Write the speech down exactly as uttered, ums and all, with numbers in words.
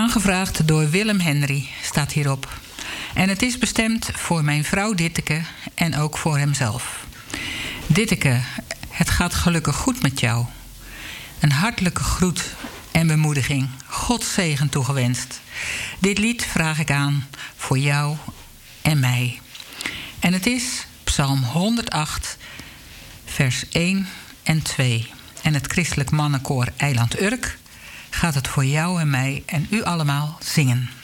Aangevraagd door Willem Henry staat hierop. En het is bestemd voor mijn vrouw Ditteke en ook voor hemzelf. Ditteke, het gaat gelukkig goed met jou. Een hartelijke groet en bemoediging. Gods zegen toegewenst. Dit lied vraag ik aan voor jou en mij. En het is Psalm honderdacht, vers één en twee. En het christelijk mannenkoor Eiland Urk gaat het voor jou en mij en u allemaal zingen.